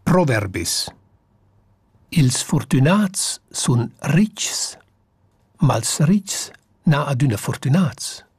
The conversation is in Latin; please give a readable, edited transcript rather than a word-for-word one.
Proverbis. Ils fortunats sun ritgs, ma ils ritgs na adüna fortunats.